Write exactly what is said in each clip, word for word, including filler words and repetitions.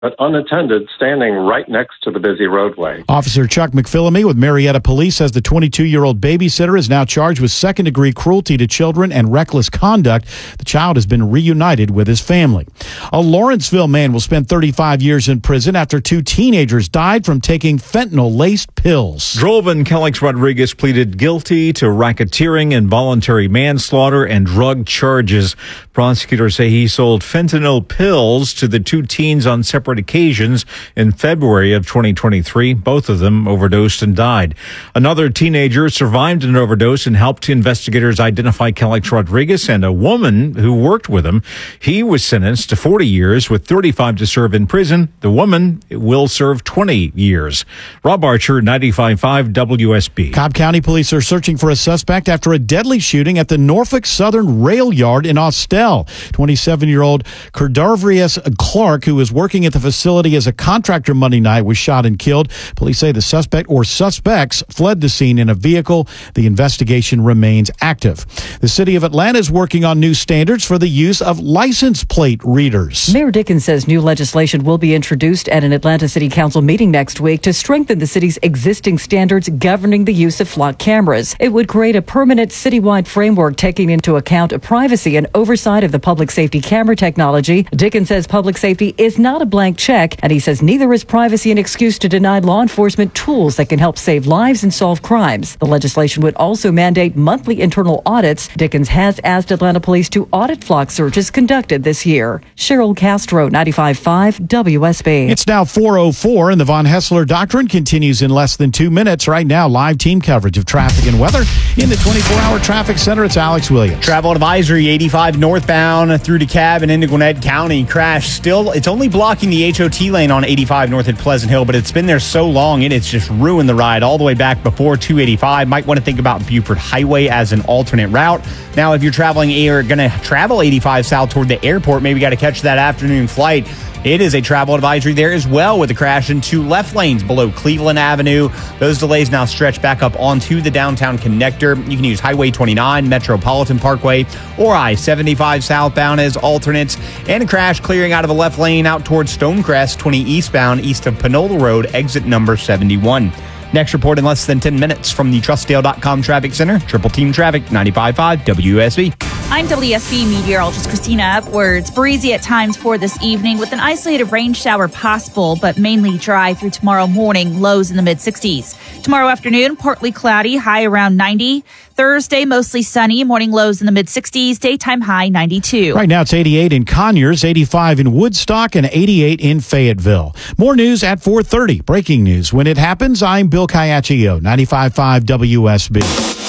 but unattended, standing right next to the busy roadway. Officer Chuck McPhillamy with Marietta Police says the twenty-two-year-old babysitter is now charged with second-degree cruelty to children and reckless conduct. The child has been reunited with his family. A Lawrenceville man will spend thirty-five years in prison after two teenagers died from taking fentanyl-laced pills. Drovan Kellex Rodriguez pleaded guilty to racketeering, involuntary manslaughter, and drug charges. Prosecutors say he sold fentanyl pills to the two teens on separate occasions in February of twenty twenty-three. Both of them overdosed and died. Another teenager survived an overdose and helped investigators identify Kellex Rodriguez and a woman who worked with him. He was sentenced to forty years with thirty-five to serve in prison. The woman will serve twenty years. Rob Archer, ninety-five point five W S B. Cobb County Police are searching for a suspect after a deadly shooting at the Norfolk Southern Rail Yard in Austell. twenty-seven-year-old Cordovrius Clark, who was working at the facility as a contractor Monday night, was shot and killed. Police say the suspect or suspects fled the scene in a vehicle. The investigation remains active. The city of Atlanta is working on new standards for the use of license plate readers. Mayor Dickens says new legislation will be introduced at an Atlanta City Council meeting next week to strengthen the city's existing standards governing the use of flock cameras. It would create a permanent citywide framework taking into account privacy and oversight of the public safety camera technology. Dickens says public safety is not a blank check, and he says neither is privacy an excuse to deny law enforcement tools that can help save lives and solve crimes. The legislation would also mandate monthly internal audits. Dickens has asked Atlanta Police to audit flock searches conducted this year. Cheryl Castro, ninety-five point five W S B. It's now four oh four, and the Von Hessler Doctrine continues in less than two minutes. Right now, live team coverage of traffic and weather in the twenty-four hour traffic center. It's Alex Williams. Travel advisory eighty-five northbound through DeKalb and into Gwinnett County. Crash still, it's only blocking the H O T lane on eighty-five north at Pleasant Hill, but it's been there so long it has just ruined the ride all the way back before two eighty-five. Might want to think about Buford Highway as an alternate route. Now, if you're traveling or going to travel eighty-five south toward the airport, maybe got to catch that afternoon flight. It is a travel advisory there as well, with a crash in two left lanes below Cleveland Avenue. Those delays now stretch back up onto the downtown connector. You can use Highway twenty-nine, Metropolitan Parkway, or I seventy-five southbound as alternates. And a crash clearing out of the left lane out towards Stonecrest, twenty eastbound, east of Panola Road, exit number seventy-one. Next report in less than ten minutes from the Trustdale dot com Traffic Center. Triple Team Traffic, ninety-five point five W S B. I'm W S B meteorologist Christina Upwards. Breezy at times for this evening with an isolated rain shower possible, but mainly dry through tomorrow morning, lows in the mid sixties. Tomorrow afternoon, partly cloudy, high around ninety. Thursday, mostly sunny, morning lows in the mid sixties, daytime high ninety-two. Right now, it's eighty-eight in Conyers, eighty-five in Woodstock, and eighty-eight in Fayetteville. More news at four thirty. Breaking news. When it happens, I'm Bill Caiaccio, ninety-five point five W S B.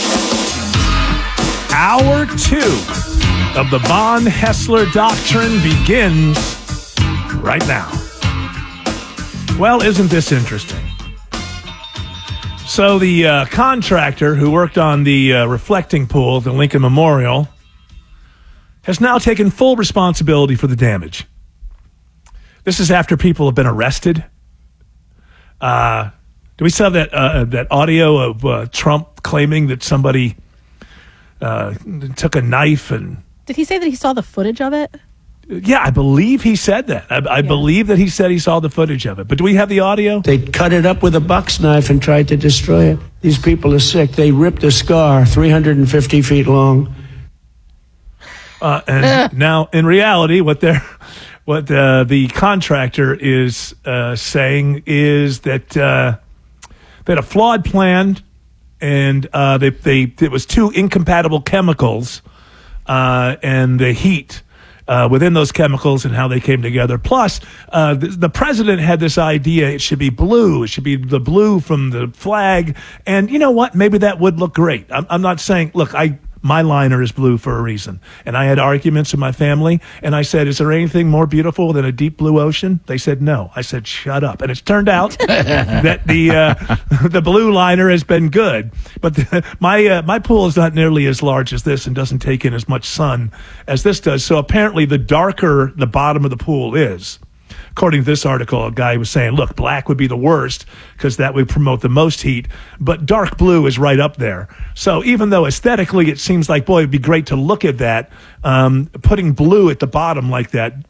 Hour two of the Von Hessler Doctrine begins right now. Well, isn't this interesting? So the uh, contractor who worked on the uh, reflecting pool at the Lincoln Memorial has now taken full responsibility for the damage. This is after people have been arrested. Uh, do we still have that, uh, that audio of uh, Trump claiming that somebody uh, took a knife and... Did he say that he saw the footage of it? Yeah, I believe he said that. I, I yeah. believe that he said he saw the footage of it. But do we have the audio? They cut it up with a buck's knife and tried to destroy it. These people are sick. They ripped a scar three hundred fifty feet long. Uh, and now, in reality, what they're, what uh, the contractor is uh, saying is that uh, they had a flawed plan, and uh, they they it was two incompatible chemicals, uh, and the heat. Uh, within those chemicals and how they came together. Plus, uh, the, the president had this idea it should be blue. It should be the blue from the flag. And you know what? Maybe that would look great. I'm, I'm not saying, look, I my liner is blue for a reason. And I had arguments with my family, and I said, is there anything more beautiful than a deep blue ocean? They said no. I said, shut up. And it's turned out that the uh, the blue liner has been good. But the, my uh, my pool is not nearly as large as this and doesn't take in as much sun as this does. So apparently the darker the bottom of the pool is, according to this article, a guy was saying, look, black would be the worst because that would promote the most heat, but dark blue is right up there. So even though aesthetically it seems like, boy, it'd be great to look at that, um, putting blue at the bottom like that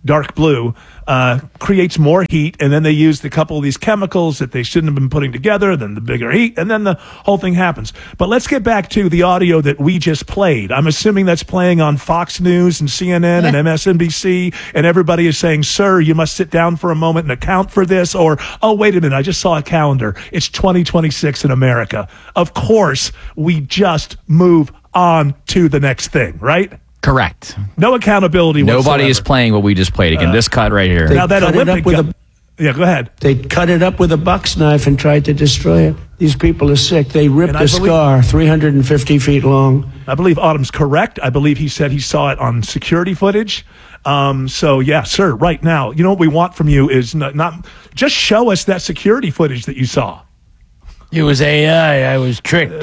dark blue, uh, creates more heat, and then they used a couple of these chemicals that they shouldn't have been putting together, then the bigger heat, and then the whole thing happens. But let's get back to the audio that we just played. I'm assuming that's playing on Fox News and C N N yeah. and M S N B C, and everybody is saying, sir, you must sit down for a moment and account for this, or, oh, wait a minute, I just saw a calendar. It's twenty twenty-six in America. Of course, we just move on to the next thing, right? Correct. No accountability Nobody whatsoever. is playing what we just played again. Uh, this cut right here. Now that Olympic with gu- a, yeah, go ahead. They cut it up with a buck's knife and tried to destroy it. These people are sick. They ripped And a I believe- scar three hundred fifty feet long. I believe Autumn's correct. I believe he said he saw it on security footage. Um, so yeah, sir, right now, you know what we want from you is not, not just show us that security footage that you saw. It was A I. I was tricked.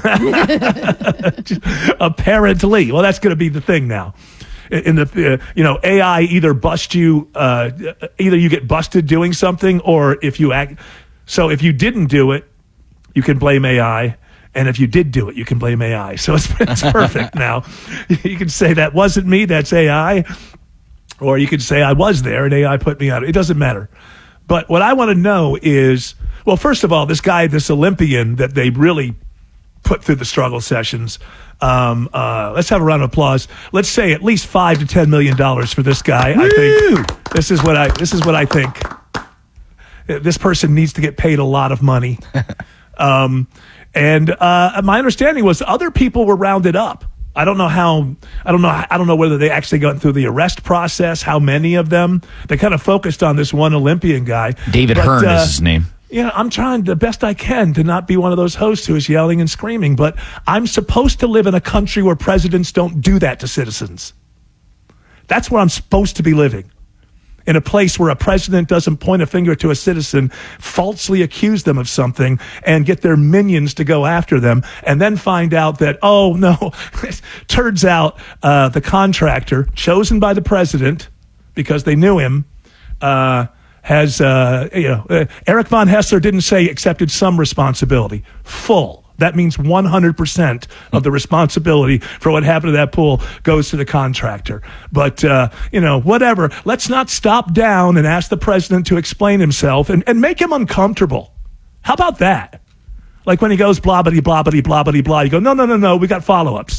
Apparently. Well, that's going to be the thing now. In the, uh, you know, A I either bust you, uh, either you get busted doing something, or if you act. So if you didn't do it, you can blame A I. And if you did do it, you can blame A I. So it's, it's perfect now. You can say that wasn't me, that's A I. Or you could say I was there and A I put me out. It doesn't matter. But what I want to know is, well, first of all, this guy, this Olympian that they really put through the struggle sessions, um, uh, let's have a round of applause. Let's say at least five to ten million dollars for this guy. Woo! I think this is what I this is what I think. This person needs to get paid a lot of money. um, and uh, my understanding was other people were rounded up. I don't know how, I don't know, I don't know whether they actually went through the arrest process, how many of them. They kind of focused on this one Olympian guy. David but, Hearn uh, is his name. Yeah, I'm trying the best I can to not be one of those hosts who is yelling and screaming, but I'm supposed to live in a country where presidents don't do that to citizens. That's where I'm supposed to be living. In a place where a president doesn't point a finger to a citizen, falsely accuse them of something, and get their minions to go after them, and then find out that, oh, no, it turns out uh, the contractor chosen by the president, because they knew him, uh, has, uh, you know, uh, Eric von Hessler didn't say accepted some responsibility. Full. That means one hundred percent of the responsibility for what happened to that pool goes to the contractor. But, uh, you know, whatever. Let's not stop down and ask the president to explain himself and, and make him uncomfortable. How about that? Like when he goes blah, blah, blah, blah, blah, blah, blah, you go, no, no, no, no, we got follow-ups.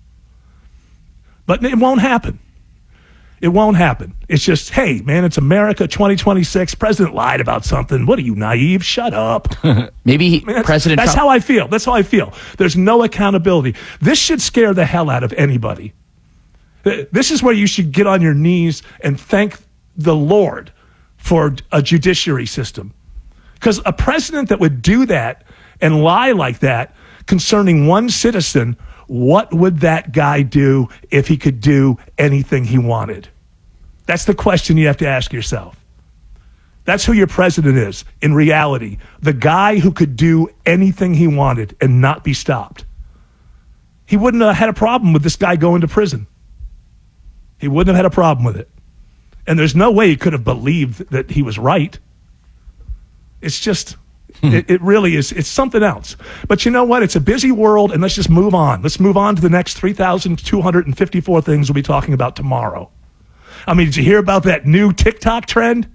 But it won't happen. It won't happen. It's just, hey, man, it's America twenty twenty-six. President lied about something. What are you, naive? Shut up. Maybe he, I mean, that's, President That's Trump- how I feel. That's how I feel. There's no accountability. This should scare the hell out of anybody. This is where you should get on your knees and thank the Lord for a judiciary system. Because a president that would do that and lie like that concerning one citizen, what would that guy do if he could do anything he wanted? That's the question you have to ask yourself. That's who your president is, in reality. The guy who could do anything he wanted and not be stopped. He wouldn't have had a problem with this guy going to prison. He wouldn't have had a problem with it. And there's no way he could have believed that he was right. It's just... It, it really is. It's something else. But you know what? It's a busy world, and let's just move on. Let's move on to the next three thousand two hundred fifty-four things we'll be talking about tomorrow. I mean, did you hear about that new TikTok trend?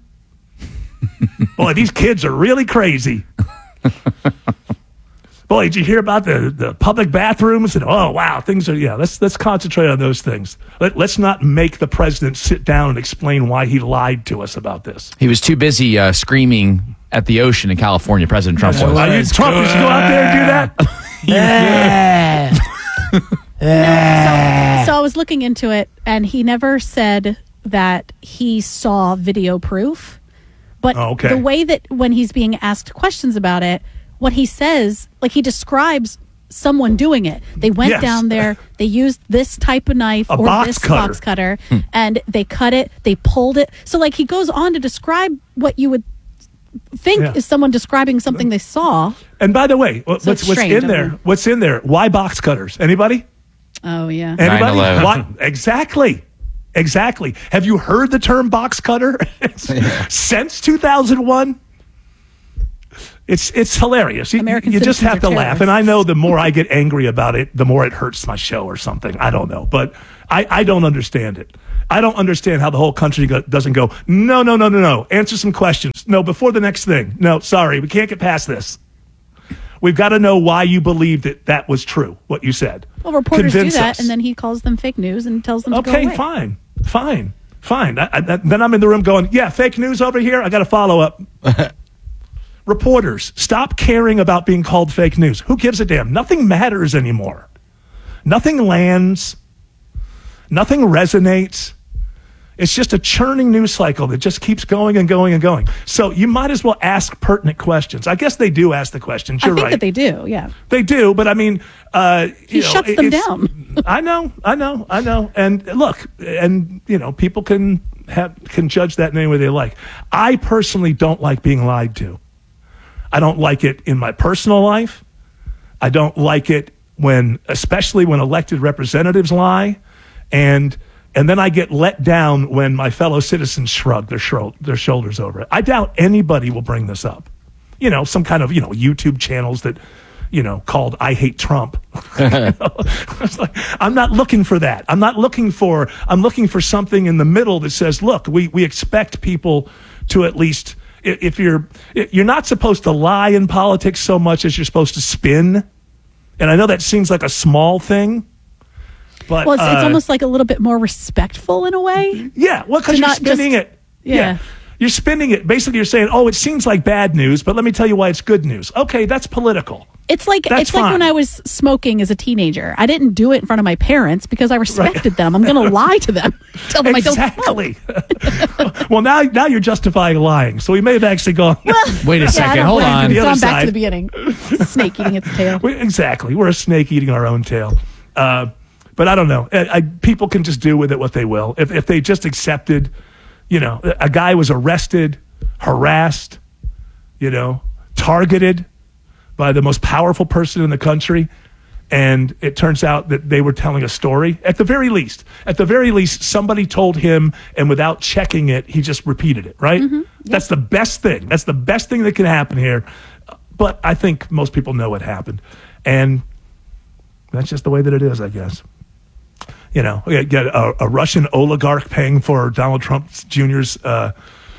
Boy, these kids are really crazy. Boy, did you hear about the, the public bathrooms? And oh, wow, things are, yeah, let's let's concentrate on those things. Let, let's not make the president sit down and explain why he lied to us about this. He was too busy uh, screaming at the ocean in California, President Trump was. Are you Trump? Did you go out there and do that? so, so I was looking into it, and he never said that he saw video proof. But oh, okay. the way that when he's being asked questions about it, what he says, like he describes someone doing it. They went Yes. down there, they used this type of knife A or box this cutter. box cutter, and they cut it, they pulled it. So like he goes on to describe what you would think Yeah. is someone describing something they saw. And by the way, what's, So what's it's strange, in I there? mean. What's in there? Why box cutters? Anybody? Oh, yeah. Anybody? nine eleven. Why? Exactly. Exactly. Have you heard the term box cutter since two thousand one? It's it's hilarious. You, American you just citizens have to are laugh. And I know the more I get angry about it, the more it hurts my show or something. I don't know. But I, I don't understand it. I don't understand how the whole country go, doesn't go, no, no, no, no, no. Answer some questions. No, before the next thing. No, sorry, we can't get past this. We've got to know why you believe that that was true, what you said. Well, reporters Convince do that, us. and then he calls them fake news and tells them to go away. Okay, fine, fine, fine. I, I, then I'm in the room going, yeah, fake news over here. I got to follow up. Reporters, stop caring about being called fake news. Who gives a damn? Nothing matters anymore. Nothing lands. Nothing resonates. It's just a churning news cycle that just keeps going and going and going. So you might as well ask pertinent questions. I guess they do ask the questions. You're I think right. that they do, yeah. They do, but I mean, uh, He you know, shuts them it's- down. I know, I know, I know. And look, and you know, people can have can judge that in any way they like. I personally don't like being lied to. I don't like it in my personal life. I don't like it when, especially when elected representatives lie, and and then I get let down when my fellow citizens shrug their shro- their shoulders over it. I doubt anybody will bring this up. You know, some kind of, you know, YouTube channels that, you know, called I Hate Trump. You know? It's like, I'm not looking for that. I'm not looking for, I'm looking for something in the middle that says, look, we, we expect people to at least, if you're, you're not supposed to lie in politics so much as you're supposed to spin. And I know that seems like a small thing. But, Well, it's, it's uh, almost like a little bit more respectful in a way. Yeah, well, because To you're not just- spinning it. Yeah. You're spinning it. Basically, you're saying, oh, it seems like bad news, but let me tell you why it's good news. Okay, that's political. It's like That's it's like fine. when I was smoking as a teenager. I didn't do it in front of my parents because I respected them. I'm going to lie to them, tell them Exactly. I don't smoke. Well, now now you're justifying lying. So we may have actually gone. Wait a Yeah, I second. don't Hold blame on. The other Gone back side. to the beginning. Snake eating its tail. We- exactly. We're a snake eating our own tail. Uh, but I don't know. I, I, people can just do with it what they will. If, if they just accepted, you know, a guy was arrested, harassed, you know, targeted by the most powerful person in the country. And it turns out that they were telling a story. At the very least, at the very least, somebody told him, and without checking it, he just repeated it, right? That's the best thing. That's the best thing that can happen here. But I think most people know what happened. And that's just the way that it is, I guess. You know, you get a, a Russian oligarch paying for Donald Trump Junior's uh,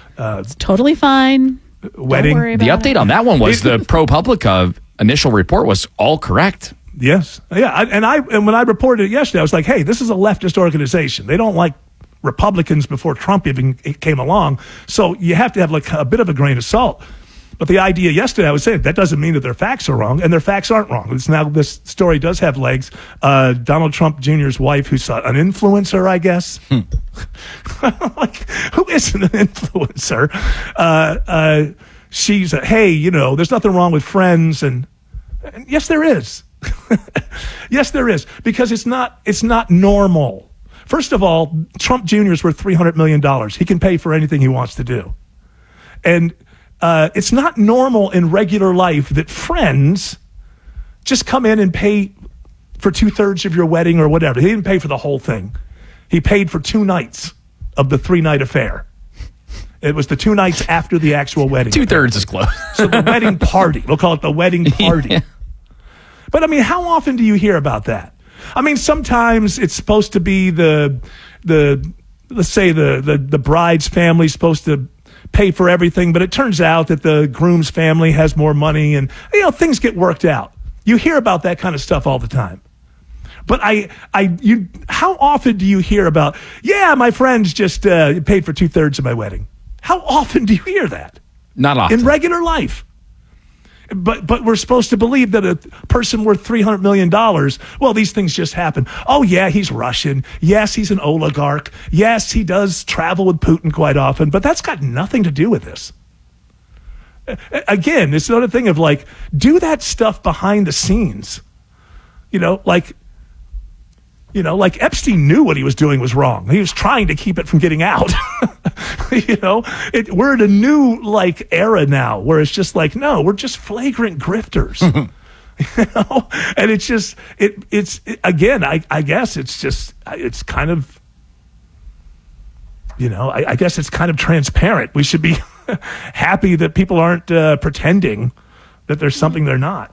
Totally fine. wedding. Don't worry The about update it. on that one was the ProPublica initial report was all correct. Yes, yeah, I, and I and when I reported it yesterday, I was like, "Hey, this is a leftist organization. They don't like Republicans before Trump even came along, so you have to have like a bit of a grain of salt." But the idea yesterday, I was saying that doesn't mean that their facts are wrong, and their facts aren't wrong. It's now this story does have legs. Uh, Donald Trump Junior's wife, who's uh, an influencer, I guess. Like, who isn't an influencer? Uh, uh, she's a, hey, you know, there's nothing wrong with friends, and, and yes, there is. Yes, there is, because it's not it's not normal. First of all, Trump Junior is worth three hundred million dollars. He can pay for anything he wants to do. And uh, it's not normal in regular life that friends just come in and pay for two-thirds of your wedding or whatever. He didn't pay for the whole thing. He paid for two nights of the three-night affair. It was the two nights after the actual wedding. Two thirds is close. So the wedding party. We'll call it the wedding party. Yeah. But I mean, how often do you hear about that? I mean, sometimes it's supposed to be the the let's say the the, the bride's family is supposed to pay for everything, but it turns out that the groom's family has more money, and you know things get worked out. You hear about that kind of stuff all the time. But I, I, you, how often do you hear about? Yeah, my friends just uh, paid for two thirds of my wedding. How often do you hear that? Not often. In regular life. But but we're supposed to believe that a person worth three hundred million dollars, well, these things just happen. Oh, yeah, he's Russian. Yes, he's an oligarch. Yes, he does travel with Putin quite often. But that's got nothing to do with this. Again, it's another thing of like, do that stuff behind the scenes. You know, like, you know, like Epstein knew what he was doing was wrong. He was trying to keep it from getting out. You know, it, we're in a new like era now where it's just like, no, we're just flagrant grifters. You know, and it's just it. It's it, again, I, I guess it's just it's kind of, you know, I, I guess it's kind of transparent. We should be happy that people aren't uh, pretending that there's something they're not.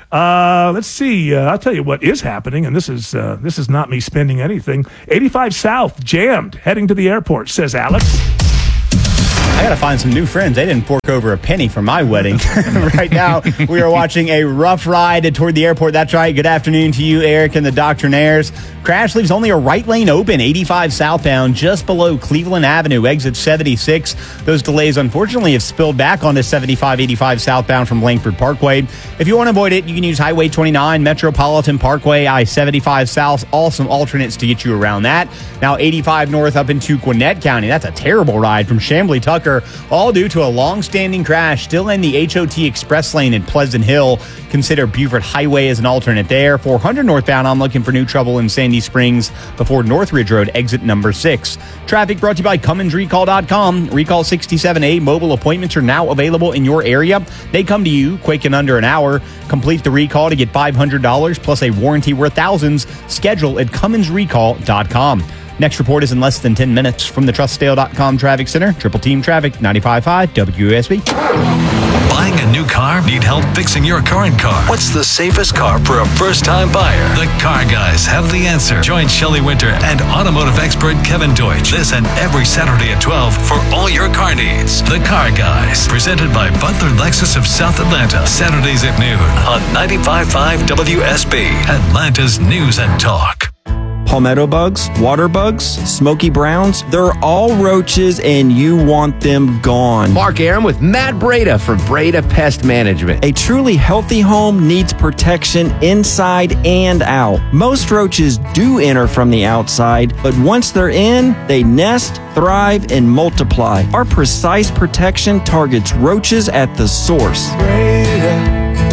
Uh, let's see. Uh, I'll tell you what is happening, and this is uh, this is not me spending anything. eighty-five South jammed, heading to the airport, says Alex. I got to find some new friends. They didn't fork over a penny for my wedding. Right now, we are watching a rough ride toward the airport. That's right. Good afternoon to you, Eric and the Doctrinaires. Crash leaves only a right lane open, eighty-five southbound, just below Cleveland Avenue, exit seventy-six. Those delays, unfortunately, have spilled back onto seventy-five eighty-five southbound from Langford Parkway. If you want to avoid it, you can use Highway twenty-nine, Metropolitan Parkway, I seventy-five South, all some alternates to get you around that. Now, eighty-five north up into Gwinnett County. That's a terrible ride from Chamblee Tucker, all due to a long-standing crash still in the H O T Express lane in Pleasant Hill. Consider Beaufort Highway as an alternate there. four hundred northbound, I'm looking for new trouble in Sandy Springs before Northridge Road, exit number six. Traffic brought to you by Cummins Recall dot com. Recall sixty-seven A mobile appointments are now available in your area. They come to you quick in under an hour. Complete the recall to get five hundred dollars plus a warranty worth thousands. Schedule at Cummins Recall dot com. Next report is in less than ten minutes from the Trust Sale dot com Traffic Center. Triple Team Traffic, ninety-five point five W S B. Buying a new car? Need help fixing your current car? What's the safest car for a first-time buyer? The Car Guys have the answer. Join Shelley Winter and automotive expert Kevin Deutsch this and every Saturday at twelve for all your car needs. The Car Guys, presented by Butler Lexus of South Atlanta. Saturdays at noon on ninety-five point five W S B, Atlanta's News and Talk. Palmetto bugs, water bugs, smoky browns, they're all roaches and you want them gone. Mark Aram with Matt Breda for Breda Pest Management. A truly healthy home needs protection inside and out. Most roaches do enter from the outside, but once they're in, they nest, thrive, and multiply. Our precise protection targets roaches at the source. Breda,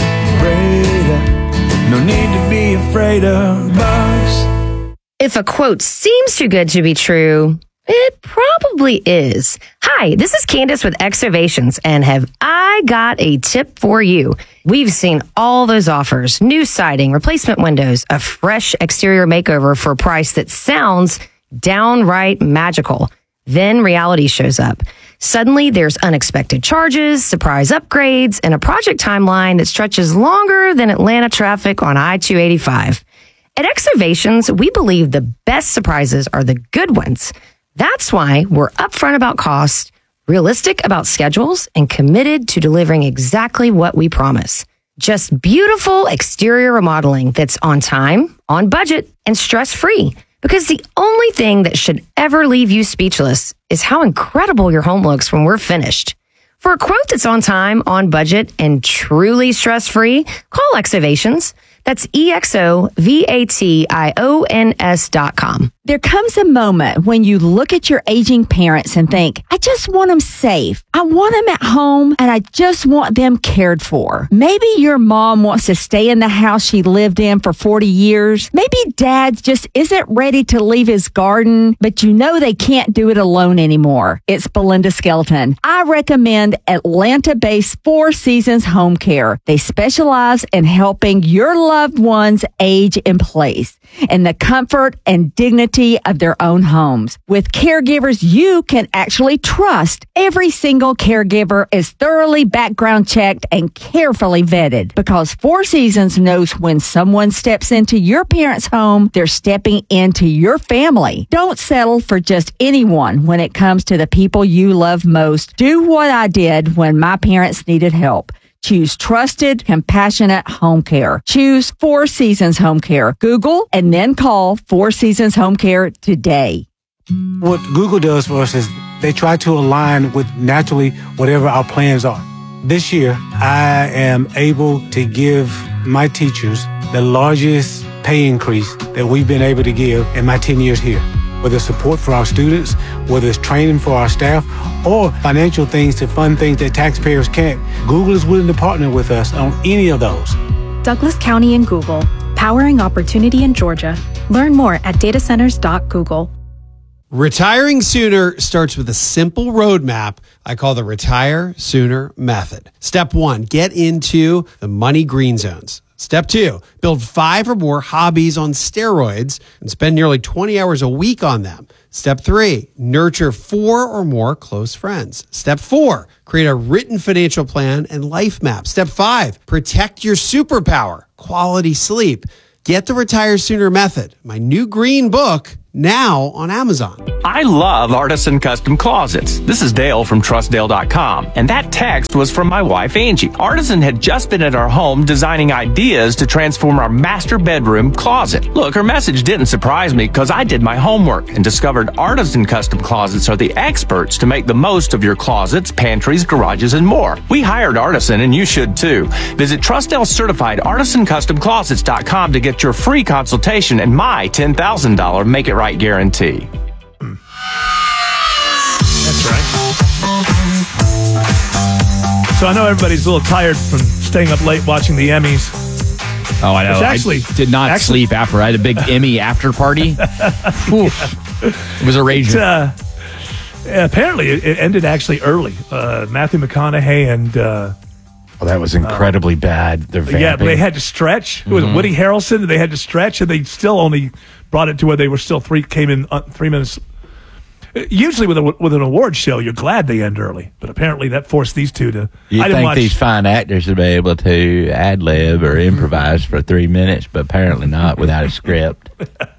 Breda, no need to be afraid of bugs. If a quote seems too good to be true, it probably is. Hi, this is Candace with Excavations, and have I got a tip for you. We've seen all those offers, new siding, replacement windows, a fresh exterior makeover for a price that sounds downright magical. Then reality shows up. Suddenly, there's unexpected charges, surprise upgrades, and a project timeline that stretches longer than Atlanta traffic on I two eighty-five. At Excavations, we believe the best surprises are the good ones. That's why we're upfront about cost, realistic about schedules, and committed to delivering exactly what we promise. Just beautiful exterior remodeling that's on time, on budget, and stress-free. Because the only thing that should ever leave you speechless is how incredible your home looks when we're finished. For a quote that's on time, on budget, and truly stress-free, call Excavations. That's E X O V A T I O N S dot com. There comes a moment when you look at your aging parents and think, I just want them safe. I want them at home and I just want them cared for. Maybe your mom wants to stay in the house she lived in for forty years. Maybe dad just isn't ready to leave his garden, but you know they can't do it alone anymore. It's Belinda Skelton. I recommend Atlanta-based Four Seasons Home Care. They specialize in helping your loved ones age in place in the comfort and dignity of their own homes. With caregivers you can actually trust, every single caregiver is thoroughly background checked and carefully vetted, because Four Seasons knows when someone steps into your parents' home, they're stepping into your family. Don't settle for just anyone when it comes to the people you love most. Do what I did when my parents needed help. Choose trusted, compassionate home care. Choose Four Seasons Home Care. Google and then call Four Seasons Home Care today. What Google does for us is they try to align with naturally whatever our plans are. This year, I am able to give my teachers the largest pay increase that we've been able to give in my ten years here. Whether it's support for our students, whether it's training for our staff, or financial things to fund things that taxpayers can't, Google is willing to partner with us on any of those. Douglas County and Google, powering opportunity in Georgia. Learn more at data centers dot google. Retiring sooner starts with a simple roadmap I call the Retire Sooner Method. Step one, get into the money green zones. Step two, build five or more hobbies on steroids and spend nearly twenty hours a week on them. Step three, nurture four or more close friends. Step four, create a written financial plan and life map. Step five, protect your superpower, quality sleep. Get the Retire Sooner Method, my new green book, now on Amazon. I love Artisan Custom Closets. This is Dale from Trust Dale dot com, and that text was from my wife, Angie. Artisan had just been at our home designing ideas to transform our master bedroom closet. Look, her message didn't surprise me because I did my homework and discovered Artisan Custom Closets are the experts to make the most of your closets, pantries, garages, and more. We hired Artisan, and you should too. Visit TrustDale certified Artisan Custom Closets dot com to get your free consultation and my ten thousand dollars Make It Right guarantee. That's right. So I know everybody's a little tired from staying up late watching the Emmys. Oh, I know. Which actually, I did not actually, sleep after. I had a big Emmy after party. It was a rage. Uh, apparently, it, it ended actually early. Uh, Matthew McConaughey and... Uh, Oh, that was incredibly uh, bad. They're vamping. Yeah, but they had to stretch. It was mm-hmm. Woody Harrelson. They had to stretch, and they still only brought it to where they were still three came in uh, three minutes. Usually, with a, with an award show, you're glad they end early, but apparently that forced these two to. You I didn't think watch, these fine actors would be able to ad lib or improvise for three minutes, but apparently not without a script.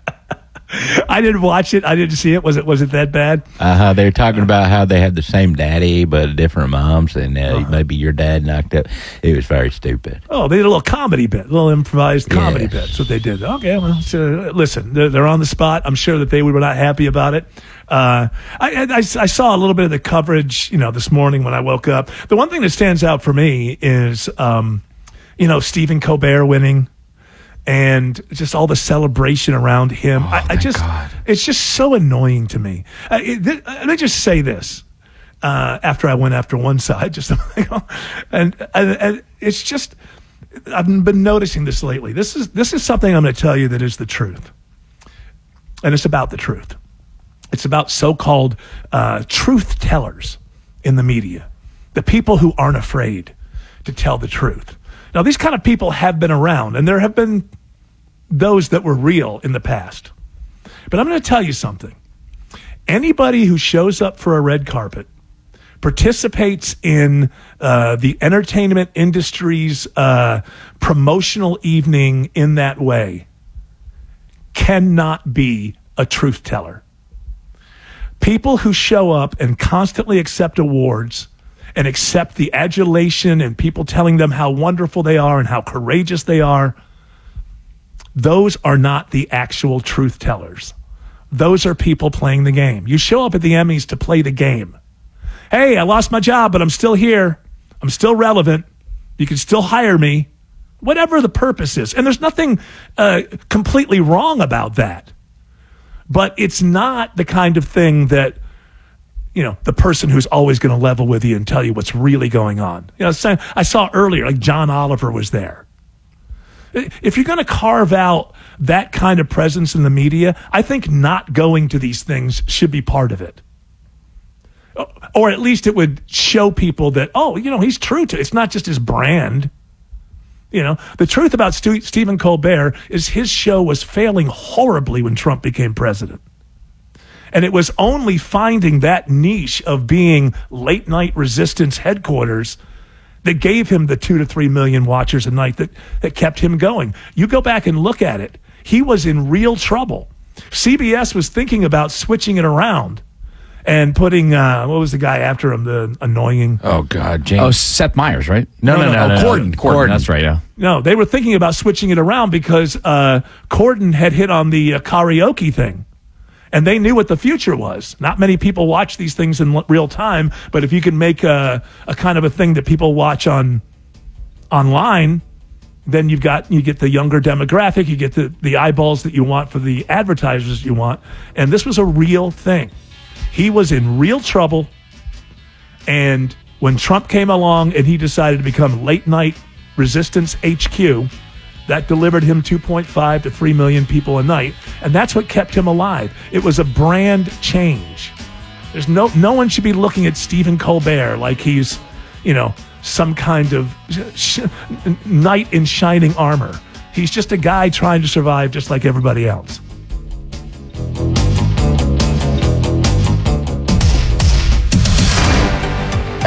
I didn't watch it. I didn't see it. Was it was it that bad? Uh huh. They were talking about how they had the same daddy but different moms, and uh, uh-huh. maybe your dad knocked up. It was very stupid. Oh, they did a little comedy bit, a little improvised comedy yes. bit. That's what they did. Okay, well, so, listen, they're, they're on the spot. I'm sure that they were not happy about it. Uh, I, I, I saw a little bit of the coverage, you know, this morning when I woke up. The one thing that stands out for me is, um, you know, Stephen Colbert winning. And just all the celebration around him. Oh, I, I just, God. It's just so annoying to me. Uh, it, th- let me just say this. Uh, after I went after one side, just and, and, and it's just, I've been noticing this lately. This is this is something I'm going to tell you that is the truth, and it's about the truth. It's about so-called uh, truth tellers in the media, the people who aren't afraid to tell the truth. Now, these kind of people have been around, and there have been those that were real in the past. But I'm going to tell you something. Anybody who shows up for a red carpet, participates in uh, the entertainment industry's uh, promotional evening in that way, cannot be a truth teller. People who show up and constantly accept awards and accept the adulation and people telling them how wonderful they are and how courageous they are, those are not the actual truth tellers. Those are people playing the game. You show up at the Emmys to play the game. Hey, I lost my job, but I'm still here. I'm still relevant. You can still hire me. Whatever the purpose is. And there's nothing uh, completely wrong about that. But it's not the kind of thing that, you know, the person who's always going to level with you and tell you what's really going on. You know, I saw earlier, like John Oliver was there. If you're going to carve out that kind of presence in the media, I think not going to these things should be part of it. Or at least it would show people that, oh, you know, he's true to it. It's not just his brand. You know, the truth about Stu- Stephen Colbert is his show was failing horribly when Trump became president. And it was only finding that niche of being late night resistance headquarters that gave him the two to three million watchers a night that, that kept him going. You go back and look at it. He was in real trouble. C B S was thinking about switching it around and putting, uh, what was the guy after him, the annoying... Oh, God, James. Oh, Seth Meyers, right? No, no, no. no, no, no, oh, Corden. no. Corden. Corden. That's right, yeah. No, they were thinking about switching it around because uh, Corden had hit on the uh, karaoke thing. And they knew what the future was. Not many people watch these things in real time, but if you can make a, a kind of a thing that people watch on online, then you've got you get the younger demographic, you get the, the eyeballs that you want for the advertisers you want. And this was a real thing. He was in real trouble. And when Trump came along and he decided to become late night resistance H Q, that delivered him two point five to three million people a night. And that's what kept him alive. It was a brand change. There's no, no one should be looking at Stephen Colbert like he's, you know, some kind of sh- knight in shining armor. He's just a guy trying to survive just like everybody else.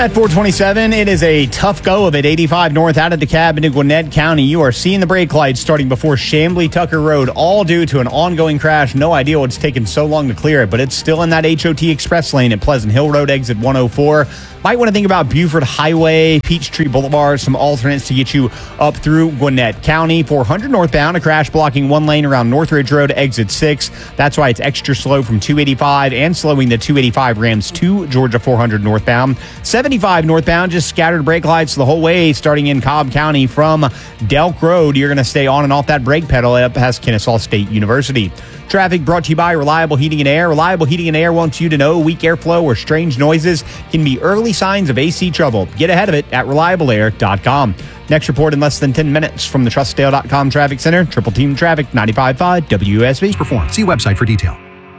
At four twenty-seven, it is a tough go of it. eighty-five north out of DeKalb into Gwinnett County. You are seeing the brake lights starting before Chamblee Tucker Road, all due to an ongoing crash. No idea what's taken so long to clear it, but it's still in that H O T express lane at Pleasant Hill Road, exit one oh four. Might want to think about Buford Highway, Peachtree Boulevard, some alternates to get you up through Gwinnett County. four hundred northbound, a crash blocking one lane around Northridge Road, exit six. That's why it's extra slow from two eighty-five and slowing the two eighty-five Rams to Georgia four hundred northbound. seventy-five northbound, just scattered brake lights the whole way, starting in Cobb County from Delk Road. You're going to stay on and off that brake pedal up past Kennesaw State University. Traffic brought to you by Reliable Heating and Air. Reliable Heating and Air wants you to know weak airflow or strange noises can be early signs of A C trouble. Get ahead of it at reliable air dot com. Next report in less than ten minutes from the trust dale dot com Traffic Center. Triple Team Traffic, ninety-five point five W S B. Perform. See website for detail.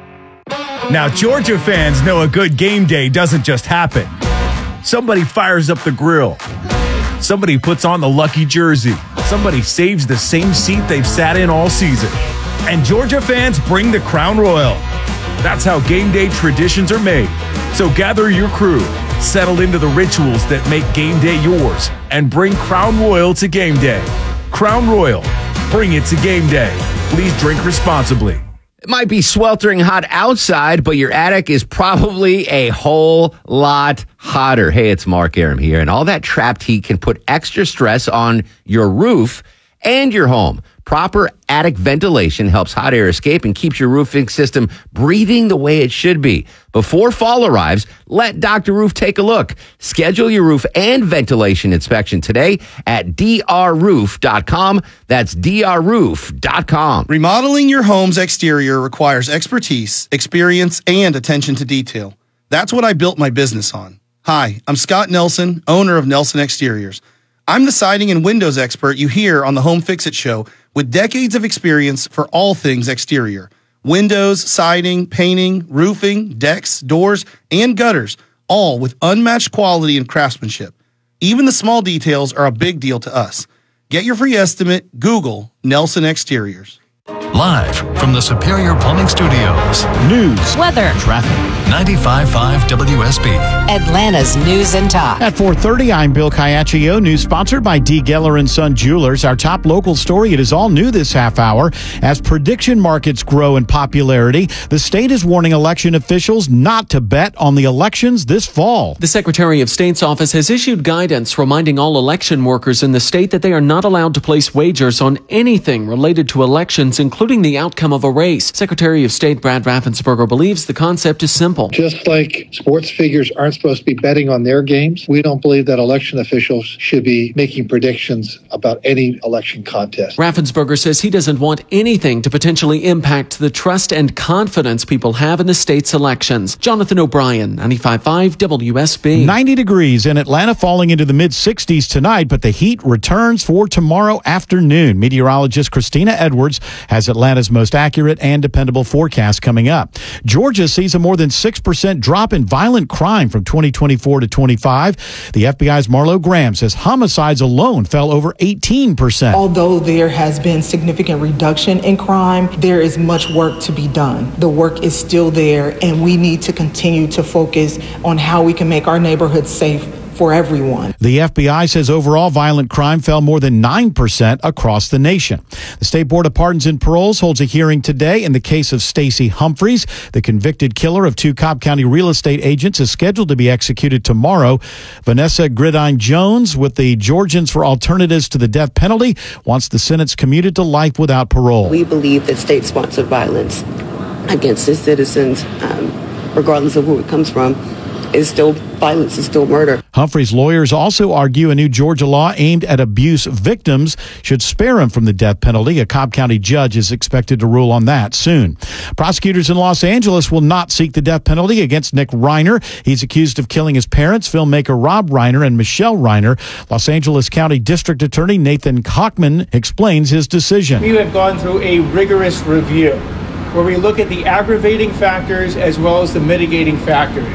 Now, Georgia fans know a good game day doesn't just happen. Somebody fires up the grill. Somebody puts on the lucky jersey. Somebody saves the same seat they've sat in all season. And Georgia fans bring the Crown Royal. That's how game day traditions are made. So gather your crew, settle into the rituals that make game day yours, and bring Crown Royal to game day. Crown Royal, bring it to game day. Please drink responsibly. It might be sweltering hot outside, but your attic is probably a whole lot hotter. Hey, it's Mark Aram here, and all that trapped heat can put extra stress on your roof and your home. Proper attic ventilation helps hot air escape and keeps your roofing system breathing the way it should be. Before fall arrives, let Doctor Roof take a look. Schedule your roof and ventilation inspection today at D R roof dot com. That's D R roof dot com. Remodeling your home's exterior requires expertise, experience, and attention to detail. That's what I built my business on. Hi, I'm Scott Nelson, owner of Nelson Exteriors. I'm the siding and windows expert you hear on the Home Fix-It Show, with decades of experience for all things exterior. Windows, siding, painting, roofing, decks, doors, and gutters, all with unmatched quality and craftsmanship. Even the small details are a big deal to us. Get your free estimate, Google Nelson Exteriors. Live from the Superior Plumbing Studios. News, weather, traffic. ninety-five point five W S B. Atlanta's News and Talk. At four thirty, I'm Bill Caiaccio. News sponsored by D. Geller and Son Jewelers. Our top local story, it is all new this half hour. As prediction markets grow in popularity, the state is warning election officials not to bet on the elections this fall. The Secretary of State's office has issued guidance reminding all election workers in the state that they are not allowed to place wagers on anything related to elections, including the outcome of a race. Secretary of State Brad Raffensperger believes the concept is simple. Just like sports figures aren't supposed to be betting on their games, we don't believe that election officials should be making predictions about any election contest. Raffensperger says he doesn't want anything to potentially impact the trust and confidence people have in the state's elections. Jonathan O'Brien, ninety-five point five W S B. ninety degrees in Atlanta, falling into the mid sixties tonight, but the heat returns for tomorrow afternoon. Meteorologist Christina Edwards has Atlanta's most accurate and dependable forecast coming up. Georgia sees a more than six percent drop in violent crime from twenty twenty-four to twenty-five. The F B I's Marlo Graham says homicides alone fell over eighteen percent. Although there has been significant reduction in crime, there is much work to be done. The work is still there, and we need to continue to focus on how we can make our neighborhoods safe for everyone. The F B I says overall violent crime fell more than nine percent across the nation. The State Board of Pardons and Paroles holds a hearing today in the case of Stacey Humphreys. The convicted killer of two Cobb County real estate agents is scheduled to be executed tomorrow. Vanessa Gridine Jones with the Georgians for Alternatives to the Death Penalty wants the sentence commuted to life without parole. We believe that state-sponsored violence against its citizens, um, regardless of who it comes from, is still violence, is still murder. Humphrey's lawyers also argue a new Georgia law aimed at abuse victims should spare him from the death penalty. A Cobb County judge is expected to rule on that soon. Prosecutors in Los Angeles will not seek the death penalty against Nick Reiner. He's accused of killing his parents, filmmaker Rob Reiner and Michelle Reiner. Los Angeles County District Attorney Nathan Kochman explains his decision. We have gone through a rigorous review where we look at the aggravating factors as well as the mitigating factors.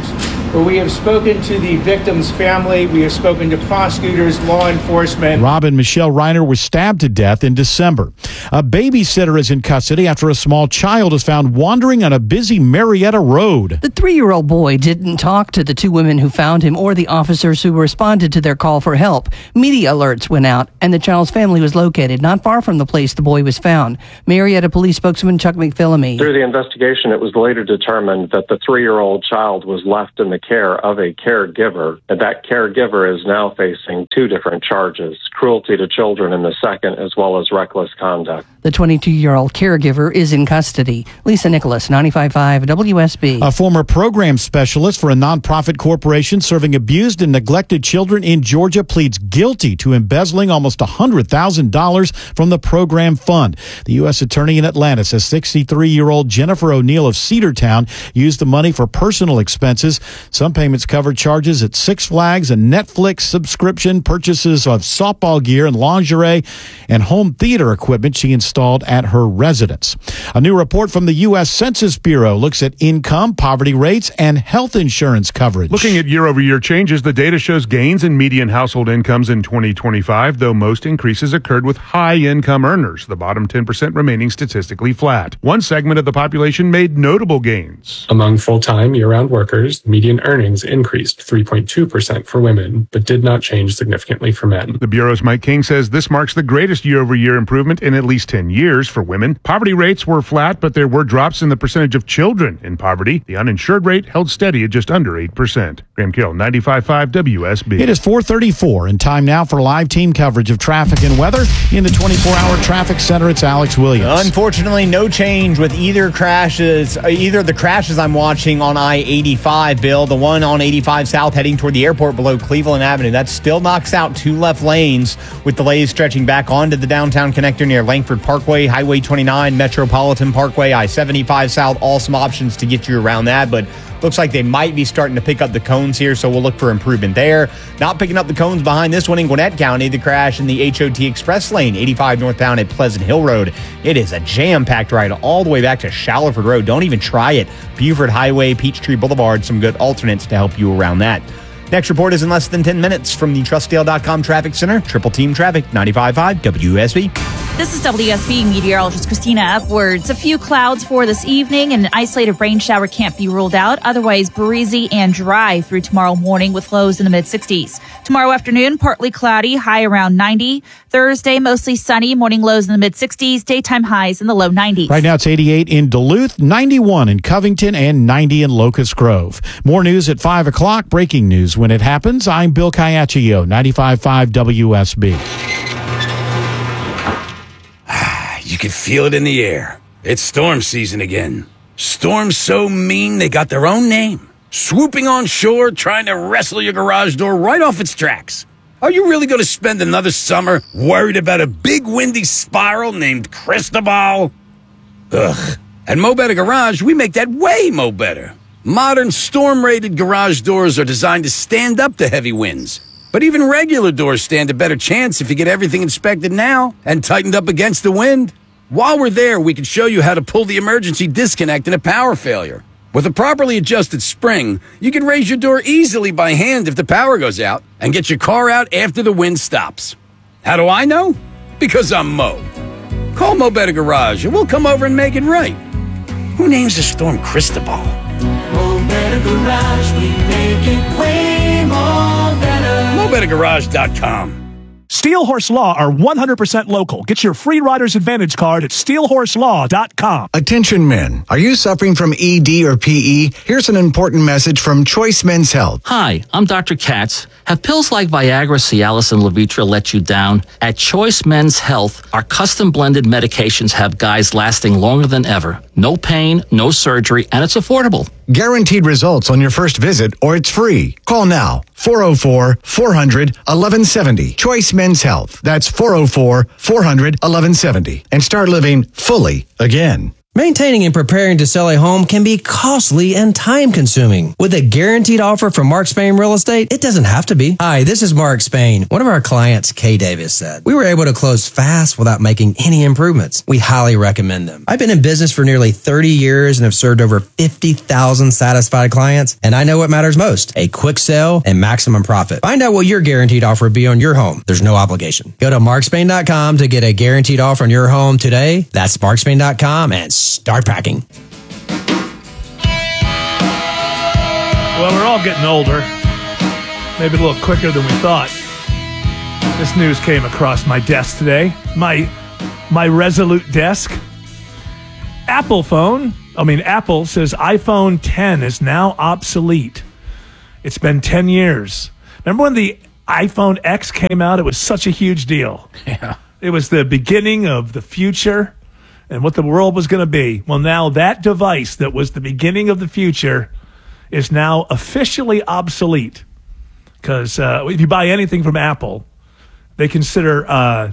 where we have spoken to the victim's family, we have spoken to prosecutors, law enforcement. Rob and Michelle Reiner were stabbed to death in December. A babysitter is in custody after a small child is found wandering on a busy Marietta road. The three-year-old boy didn't talk to the two women who found him or the officers who responded to their call for help. Media alerts went out, and the child's family was located not far from the place the boy was found. Marietta Police spokesman Chuck McPhillamy. Through the investigation, it was later determined that the three-year-old child was left in the care of a caregiver, and that caregiver is now facing two different charges, cruelty to children in the second, as well as reckless conduct. The twenty-two-year-old caregiver is in custody. Lisa Nicholas, ninety-five point five W S B. A former program specialist for a nonprofit corporation serving abused and neglected children in Georgia pleads guilty to embezzling almost one hundred thousand dollars from the program fund. The U S attorney in Atlanta says sixty-three-year-old Jennifer O'Neill of Cedartown used the money for personal expenses. Some payments covered charges at Six Flags, a Netflix subscription, purchases of softball gear and lingerie, and home theater equipment she installed at her residence. A new report from the U S Census Bureau looks at income, poverty rates, and health insurance coverage. Looking at year-over-year changes, the data shows gains in median household incomes in twenty twenty-five, though most increases occurred with high-income earners, the bottom ten percent remaining statistically flat. One segment of the population made notable gains. Among full-time, year-round workers, median earnings increased three point two percent for women, but did not change significantly for men. The Bureau's Mike King says this marks the greatest year-over-year improvement in at least ten years for women. Poverty rates were flat, but there were drops in the percentage of children in poverty. The uninsured rate held steady at just under eight percent. Graham Kill, ninety-five point five W S B. It is four thirty-four, and time now for live team coverage of traffic and weather. In the twenty-four hour traffic center, it's Alex Williams. Unfortunately, no change with either crashes, either of the crashes I'm watching on I eighty-five, Bill. The one on eighty-five South heading toward the airport below Cleveland Avenue. That still knocks out two left lanes with delays stretching back onto the downtown connector near Langford Parkway, Highway twenty-nine, Metropolitan Parkway, I seventy-five South. All some options to get you around that, but looks like they might be starting to pick up the cones here, so we'll look for improvement there. Not picking up the cones behind this one in Gwinnett County. The crash in the H O T Express lane, eighty-five northbound at Pleasant Hill Road. It is a jam-packed ride all the way back to Shallowford Road. Don't even try it. Buford Highway, Peachtree Boulevard, some good alternates to help you around that. Next report is in less than ten minutes from the Trustdale dot com Traffic Center. Triple Team Traffic, ninety-five point five W S B. This is W S B meteorologist Christina Upwards. A few clouds for this evening, and an isolated rain shower can't be ruled out. Otherwise, breezy and dry through tomorrow morning with lows in the mid-sixties. Tomorrow afternoon, partly cloudy, high around ninety. Thursday, mostly sunny, morning lows in the mid-sixties, daytime highs in the low nineties. Right now, it's eighty-eight in Duluth, ninety-one in Covington, and ninety in Locust Grove. More news at five o'clock. Breaking news when it happens. I'm Bill Caiaccio, ninety-five point five W S B. You can feel it in the air. It's storm season again. Storms so mean they got their own name. Swooping on shore, trying to wrestle your garage door right off its tracks. Are you really going to spend another summer worried about a big windy spiral named Cristobal? Ugh. At Mo Better Garage, we make that way mo better. Modern storm-rated garage doors are designed to stand up to heavy winds. But even regular doors stand a better chance if you get everything inspected now and tightened up against the wind. While we're there, we can show you how to pull the emergency disconnect in a power failure. With a properly adjusted spring, you can raise your door easily by hand if the power goes out and get your car out after the wind stops. How do I know? Because I'm Mo. Call Mo Better Garage and we'll come over and make it right. Who names the storm Cristobal? Mo Better Garage, we make it way more better. Mo Better Garage dot com. Steel Horse Law are one hundred percent local. Get your free Rider's Advantage card at steel horse law dot com. Attention men, are you suffering from E D or P E? Here's an important message from Choice Men's Health. Hi, I'm Doctor Katz. Have pills like Viagra, Cialis, and Levitra let you down? At Choice Men's Health, our custom blended medications have guys lasting longer than ever. No pain, no surgery, and it's affordable. Guaranteed results on your first visit, or it's free. Call now, four oh four, four hundred, eleven seventy. Choice Men's Health. That's four oh four, four hundred, eleven seventy. And start living fully again. Maintaining and preparing to sell a home can be costly and time-consuming. With a guaranteed offer from Mark Spain Real Estate, it doesn't have to be. Hi, this is Mark Spain. One of our clients, Kay Davis, said, "We were able to close fast without making any improvements. We highly recommend them. I've been in business for nearly thirty years and have served over fifty thousand satisfied clients, and I know what matters most, a quick sale and maximum profit. Find out what your guaranteed offer would be on your home. There's no obligation. Go to mark spain dot com to get a guaranteed offer on your home today. That's mark spain dot com and start packing." Well, we're all getting older. Maybe a little quicker than we thought. This news came across my desk today. My my Resolute desk. Apple phone, I mean, Apple says iPhone ten is now obsolete. It's been ten years. Remember when the iPhone X came out? It was such a huge deal. Yeah. It was the beginning of the future and what the world was going to be. Well, now that device that was the beginning of the future is now officially obsolete. Because uh, if you buy anything from Apple, they consider uh,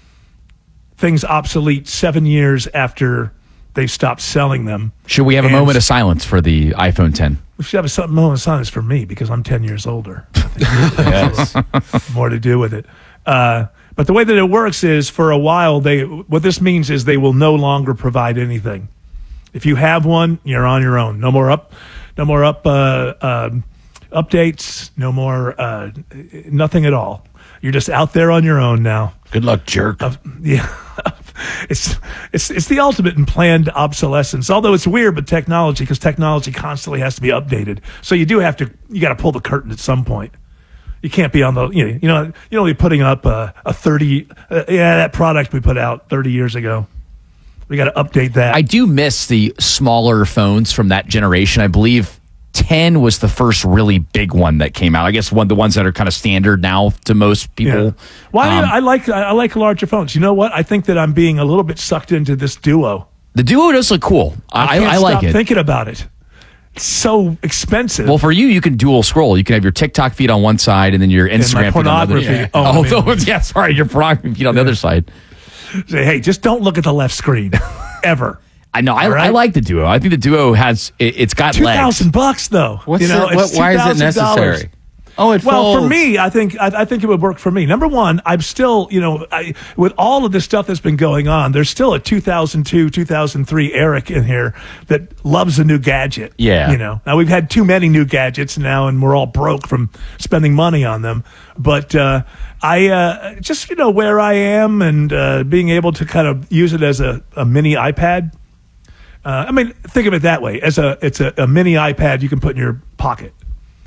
things obsolete seven years after they stopped selling them. Should we have a And moment of silence for the iPhone ten? We should have a moment of silence for me because I'm ten years older. I think Yes. more to do with it. Uh, but the way that it works is for a while, they what this means is they will no longer provide anything. If you have one, you're on your own. No more up, no more up uh, um, updates. No more uh, nothing at all. You're just out there on your own now. Good luck, jerk. Uh, yeah. It's it's it's the ultimate in planned obsolescence. Although it's weird with technology because technology constantly has to be updated. So you do have to you got to pull the curtain at some point. You can't be on the you know you know you don't be putting up a, a thirty uh, yeah that product we put out thirty years ago. We got to update that. I do miss the smaller phones from that generation. I believe ten was the first really big one that came out. I guess one the ones that are kind of standard now to most people. Yeah. Why Um, do you, I like I like larger phones. You know what? I think that I'm being a little bit sucked into this Duo. The Duo does look cool. I, I, can't I like stop it. Thinking about it, it's so expensive. Well, for you, you can dual scroll. You can have your TikTok feed on one side and then your my Instagram feed on the other. pornography. Yeah. Oh, Oh, I mean- those- yeah, sorry, your pornography feed on the other side. Say, hey, just don't look at the left screen ever. I know. I, All right? I like the Duo. I think the Duo has it, it's got Two legs. thousand bucks though. What's you know, the- what- it's why is it two thousand dollars. necessary? Oh, it well, for folds. me, I think I, I think it would work for me. Number one, I'm still, you know, I, with all of this stuff that's been going on, there's still a two thousand two, two thousand three Eric in here that loves a new gadget. Yeah. You know, now we've had too many new gadgets now, and we're all broke from spending money on them. But uh, I uh, just, you know, where I am and uh, being able to kind of use it as a, a mini iPad. Uh, I mean, think of it that way. As a, it's a, a mini iPad you can put in your pocket.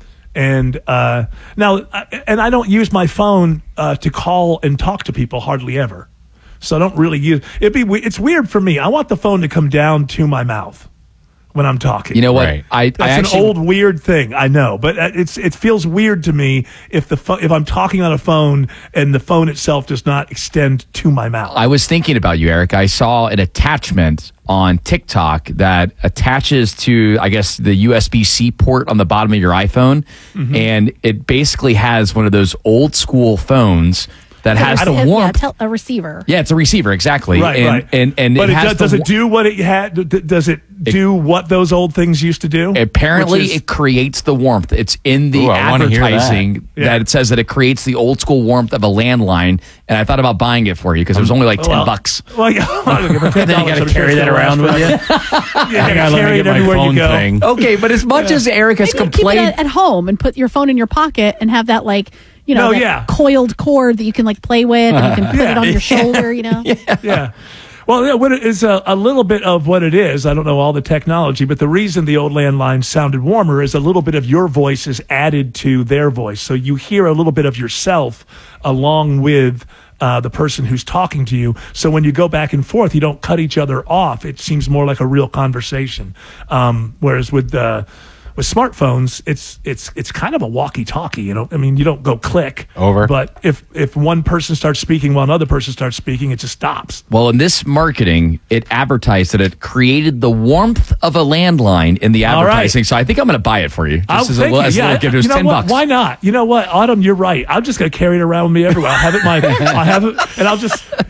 And uh, now, I- and I don't use my phone uh, to call and talk to people hardly ever. So I don't really use. It'd be. we- It's weird for me. I want the phone to come down to my mouth when I'm talking. You know what? Right. I- I That's actually- an old weird thing. I know, but uh, it's it feels weird to me if the pho- if I'm talking on a phone and the phone itself does not extend to my mouth. I was thinking about you, Eric. I saw an attachment on TikTok that attaches to, I guess, the U S B C port on the bottom of your iPhone. Mm-hmm. And it basically has one of those old school phones that has the Yeah, warmth. tel- a receiver. Yeah, it's a receiver, exactly. Right, and, right. And, and but it it has does, the does it wa- do what it had? d- Does it do what those old things used to do? Apparently, Which is- it creates the warmth. It's in the Ooh, I wanna hear that. advertising that. Yeah. it says that it creates the old school warmth of a landline. And I thought about buying it for you because it was only like ten Well, bucks. Well, yeah. Well, give her ten Then you dollars, gotta I'm sure carry it's that gonna around last with you. forever. Yeah, I you gotta gotta let me carry it get my everywhere you phone go. thing. Okay, but as much as Eric has Maybe keep complained, it at, at home and put your phone in your pocket and have that like you know No, that yeah. coiled cord that you can like play with and you can put Yeah. it on your shoulder. You know. Yeah. Well, yeah, what it is a, a little bit of what it is. I don't know all the technology, but the reason the old landline sounded warmer is a little bit of your voice is added to their voice. So you hear a little bit of yourself along with uh, the person who's talking to you. So when you go back and forth, you don't cut each other off. It seems more like a real conversation. Um, whereas with uh, with smartphones, it's it's it's kind of a walkie-talkie. You know, I mean, you don't go click Over. but if if one person starts speaking while another person starts speaking, it just stops. well, in this marketing, it advertised that it created the warmth of a landline in the All right. advertising. So I think I'm going to buy it for you. Just I'll as a, thank little- you. as a Yeah, little gift. It was you know ten what? bucks. Why not? You know what, Autumn, you're right. I'm just going to carry it around with me everywhere. I'll have it my, I'll have it, and I'll just,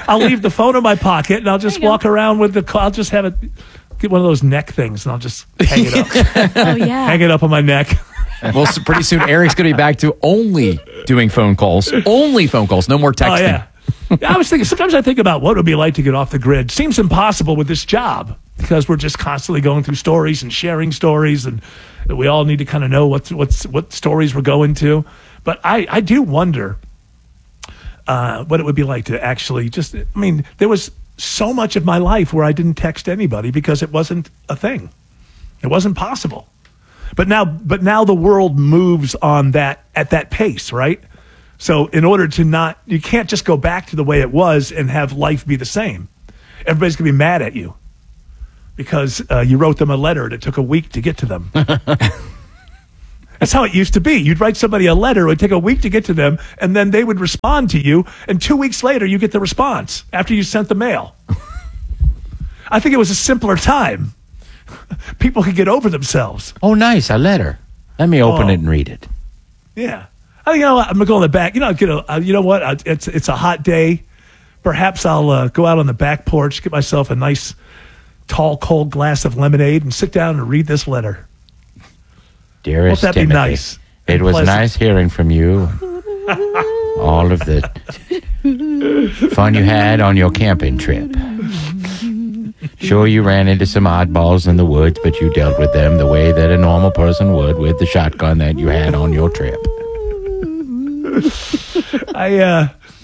I'll leave the phone in my pocket, and I'll just walk around with the. I'll just have it. Get one of those neck things, and I'll just hang it up. Oh yeah. Hang it up on my neck. Well, so pretty soon Eric's going to be back to only doing phone calls. Only phone calls. No more texting. Oh, yeah. Yeah, I was thinking, sometimes I think about what it would be like to get off the grid. Seems impossible with this job because we're just constantly going through stories and sharing stories, and we all need to kind of know what's, what's, what stories we're going to. But I, I do wonder uh, what it would be like to actually just, I mean, there was so much of my life where I didn't text anybody because it wasn't a thing. It wasn't possible. But now, but now the world moves on that at that pace, right? So in order to not, you can't just go back to the way it was and have life be the same. Everybody's going to be mad at you because uh, you wrote them a letter and it took a week to get to them. That's how it used to be. You'd write somebody a letter, it would take a week to get to them, and then they would respond to you, and two weeks later you get the response after you sent the mail. I think it was a simpler time. People could get over themselves. Oh, nice, a letter. Let me open Oh. it and read it. Yeah. I think, you know, I'm going to go in the back. You know, get a, uh, you know what? Uh, It's it's a hot day. Perhaps I'll uh, go out on the back porch, get myself a nice, tall, cold glass of lemonade, and sit down and read this letter. Dearest Won't that be Timothy, nice it and was pleasant? nice hearing from you. All of the fun you had on your camping trip. Sure, you ran into some oddballs in the woods, but you dealt with them the way that a normal person would with the shotgun that you had on your trip. I, uh...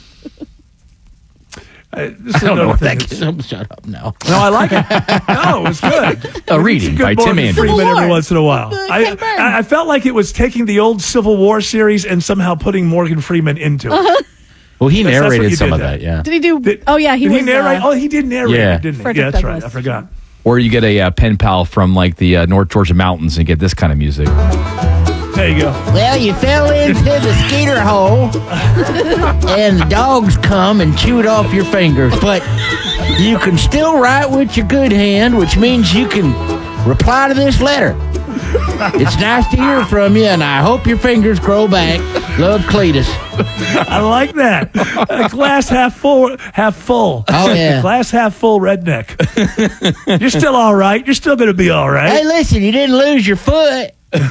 I, this is I don't know another if thing that that's- gets Shut up now. No, I like it. No, it was good. A reading It's good by Tim Morgan Andrews. Freeman every War. once in a while. I, I I felt like it was taking the old Civil War series and somehow putting Morgan Freeman into it. Well, he That's- that's what narrated you some did of there. that, yeah. Did he do? Did- oh yeah, he Did was. he narrate? uh, oh, he did narrate, Yeah. didn't he? Frederick Yeah, that's right. I Douglass. forgot. Or you get a uh, pen pal from like the uh, North Georgia mountains and get this kind of music. There you go. Well, you fell into the skeeter hole, and the dogs come and chewed off your fingers. But you can still write with your good hand, which means you can reply to this letter. It's nice to hear from you, and I hope your fingers grow back. Love, Cletus. I like that. A glass half full, half full. Oh, yeah. Glass half full redneck. You're still all right. You're still going to be all right. Hey, listen, you didn't lose your foot.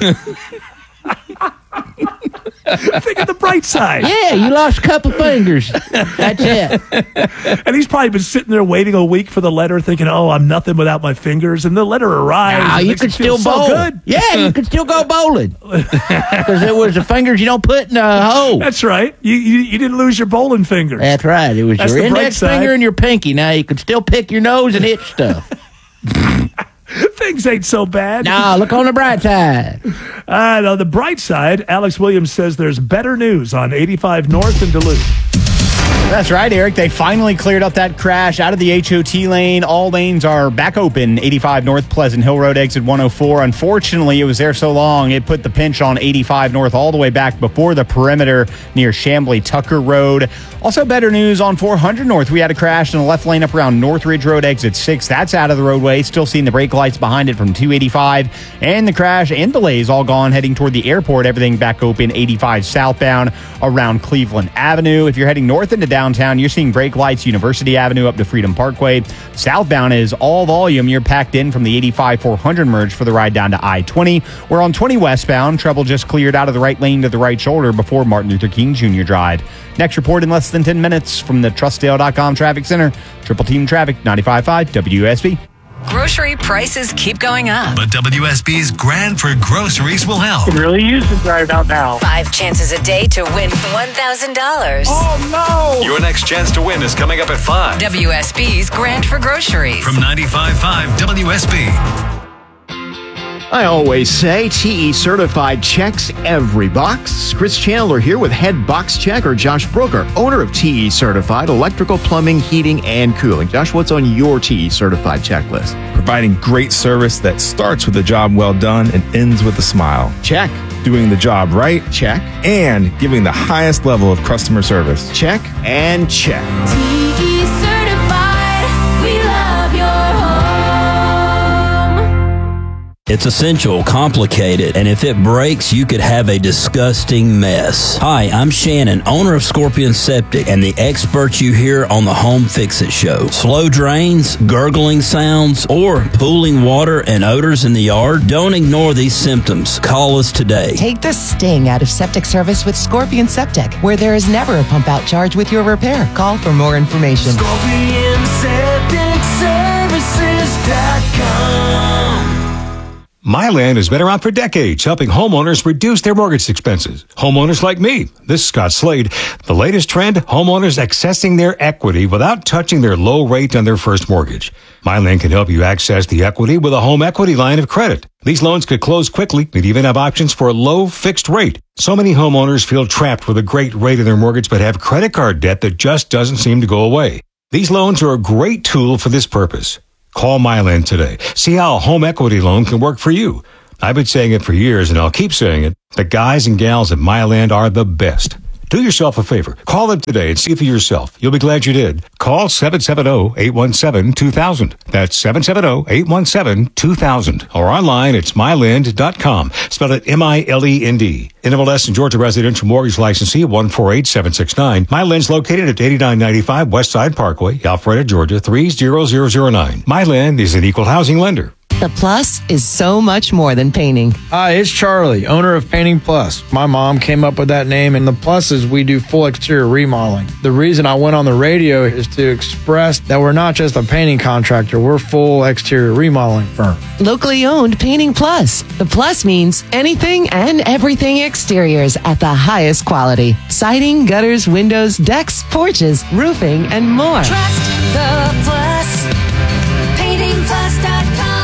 Think of the bright side. Yeah, you lost a couple fingers. That's it. And he's probably been sitting there waiting a week for the letter, thinking, "Oh, I'm nothing without my fingers." And the letter arrives. Now, and you makes could him feel still bowl. so good. Yeah, you could still go bowling. Because it was the fingers you don't put in a hole. That's right. You, you you didn't lose your bowling fingers. That's right. It was That's your the bright index side. finger and your pinky. Now you can still pick your nose and itch stuff. Things ain't so bad. Nah, look on the bright side. Uh, on the bright side, Alex Williams says there's better news on eighty-five North in Duluth. That's right, Eric. They finally cleared up that crash out of the H O T lane. All lanes are back open. eighty-five North Pleasant Hill Road, exit one oh four. Unfortunately, it was there so long, it put the pinch on eighty-five North all the way back before the perimeter near Chambly Tucker Road. Also, better news on four hundred North. We had a crash in the left lane up around Northridge Road, exit six. That's out of the roadway. Still seeing the brake lights behind it from two eighty-five. And the crash and delays all gone, heading toward the airport. Everything back open. eighty-five southbound around Cleveland Avenue. If you're heading north into downtown, you're seeing brake lights University Avenue up to Freedom Parkway. Southbound is all volume. You're packed in from the eighty-five four hundred merge for the ride down to I twenty. We're on twenty westbound. Trouble just cleared out of the right lane to the right shoulder before Martin Luther King Junior Drive. Next report in less than ten minutes from the Trustdale dot com Traffic Center. Triple Team Traffic, ninety-five point five W S B. Grocery prices keep going up. But W S B's Grand for Groceries will help. Could really use the drive out now. Five chances a day to win one thousand dollars. Oh, no! Your next chance to win is coming up at five. W S B's Grand for Groceries. From ninety-five point five W S B. I always say T E Certified checks every box. Chris Chandler here with head box checker Josh Brooker, owner of T E Certified Electrical, Plumbing, Heating, and Cooling. Josh, what's on your T E Certified checklist? Providing great service that starts with a job well done and ends with a smile. Check. Doing the job right. Check. And giving the highest level of customer service. Check and check. T E Certified, we love your home. It's essential, complicated, and if it breaks, you could have a disgusting mess. Hi, I'm Shannon, owner of Scorpion Septic, and the expert you hear on the Home Fix-It Show. Slow drains, gurgling sounds, or pooling water and odors in the yard? Don't ignore these symptoms. Call us today. Take the sting out of septic service with Scorpion Septic, where there is never a pump out charge with your repair. Call for more information. Scorpion Septic Services dot com. MyLand has been around for decades, helping homeowners reduce their mortgage expenses. Homeowners like me. This is Scott Slade. The latest trend, homeowners accessing their equity without touching their low rate on their first mortgage. MyLand can help you access the equity with a home equity line of credit. These loans could close quickly and even have options for a low fixed rate. So many homeowners feel trapped with a great rate in their mortgage but have credit card debt that just doesn't seem to go away. These loans are a great tool for this purpose. Call MyLand today. See how a home equity loan can work for you. I've been saying it for years, and I'll keep saying it. The guys and gals at MyLand are the best. Do yourself a favor. Call them today and see for yourself. You'll be glad you did. Call seven seven zero, eight one seven, two thousand. That's seven seven zero, eight one seven, two thousand. Or online, it's myland dot com. Spell it M I L E N D. N M L S and Georgia Residential Mortgage Licensee one four eight seven six nine. MyLand's located at eighty-nine ninety-five West Side Parkway, Alpharetta, Georgia three zero zero zero nine. MyLand is an equal housing lender. The Plus is so much more than painting. Hi, it's Charlie, owner of Painting Plus. My mom came up with that name, and the Plus is we do full exterior remodeling. The reason I went on the radio is to express that we're not just a painting contractor, we're full exterior remodeling firm. Locally owned Painting Plus. The Plus means anything and everything exteriors at the highest quality. Siding, gutters, windows, decks, porches, roofing, and more. Trust the Plus. painting plus dot com.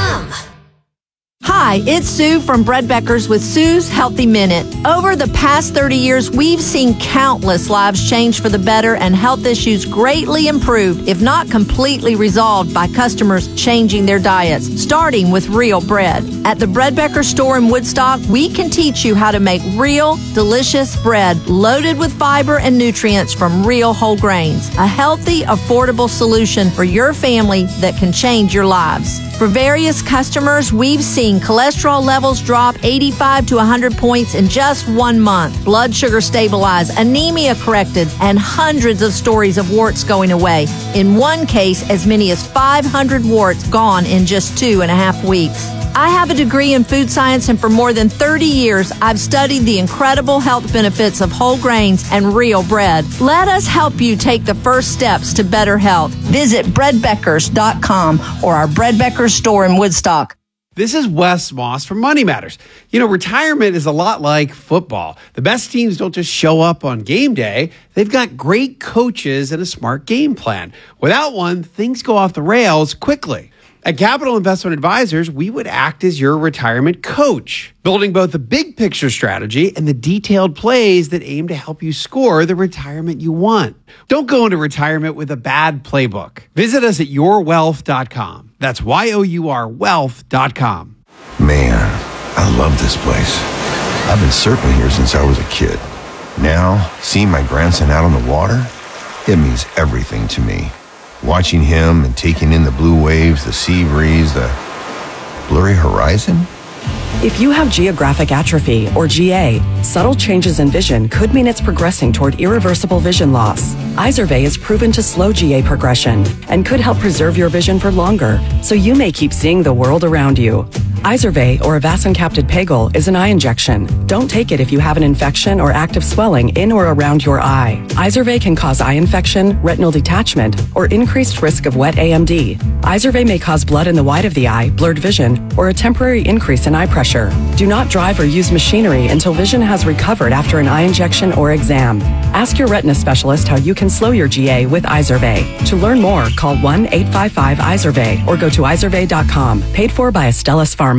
Hi, it's Sue from Bread Beckers with Sue's Healthy Minute. Over the past thirty years, we've seen countless lives change for the better and health issues greatly improved, if not completely resolved, by customers changing their diets, starting with real bread. At the Bread Becker store in Woodstock, we can teach you how to make real, delicious bread loaded with fiber and nutrients from real whole grains. A healthy, affordable solution for your family that can change your lives. For various customers, we've seen cholesterol levels drop eighty-five to one hundred points in just one month, blood sugar stabilized, anemia corrected, and hundreds of stories of warts going away. In one case, as many as five hundred warts gone in just two and a half weeks. I have a degree in food science, and for more than thirty years, I've studied the incredible health benefits of whole grains and real bread. Let us help you take the first steps to better health. Visit bread beckers dot com or our Bread Beckers store in Woodstock. This is Wes Moss from Money Matters. You know, retirement is a lot like football. The best teams don't just show up on game day. They've got great coaches and a smart game plan. Without one, things go off the rails quickly. At Capital Investment Advisors, we would act as your retirement coach, building both the big picture strategy and the detailed plays that aim to help you score the retirement you want. Don't go into retirement with a bad playbook. Visit us at your wealth dot com. That's Y O U R wealth dot com. Man, I love this place. I've been surfing here since I was a kid. Now, seeing my grandson out on the water, it means everything to me. Watching him and taking in the blue waves, the sea breeze, the blurry horizon. If you have geographic atrophy, or G A, subtle changes in vision could mean it's progressing toward irreversible vision loss. Izervay is proven to slow G A progression and could help preserve your vision for longer, so you may keep seeing the world around you. Izervay, or avacincaptad pegol, is an eye injection. Don't take it if you have an infection or active swelling in or around your eye. Izervay can cause eye infection, retinal detachment, or increased risk of wet A M D. Izervay may cause blood in the white of the eye, blurred vision, or a temporary increase in eye pressure. Do not drive or use machinery until vision has recovered after an eye injection or exam. Ask your retina specialist how you can slow your G A with Izervay. To learn more, call one eight five five Izervay or go to izervay dot com. Paid for by Astellas Pharma.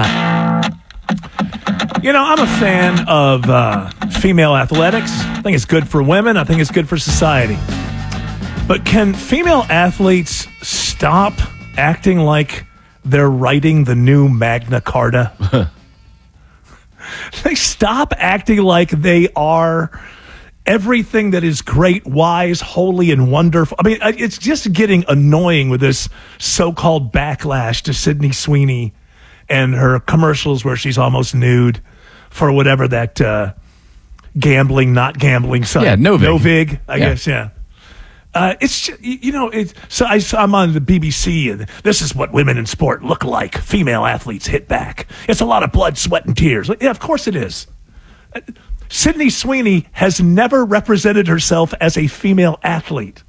You know, I'm a fan of uh, female athletics. I think it's good for women. I think it's good for society. But can female athletes stop acting like they're writing the new Magna Carta? They stop acting like they are everything that is great, wise, holy, and wonderful. I mean, it's just getting annoying with this so-called backlash to Sydney Sweeney and her commercials where she's almost nude for whatever that uh, gambling, not gambling site. Yeah, Novig. Novig, I Yeah. guess, yeah. Uh, it's ju- you know it's so I, I'm on the B B C and this is what women in sport look like. Female athletes hit back. It's a lot of blood, sweat, and tears. Yeah, of course it is. Uh, Sydney Sweeney has never represented herself as a female athlete.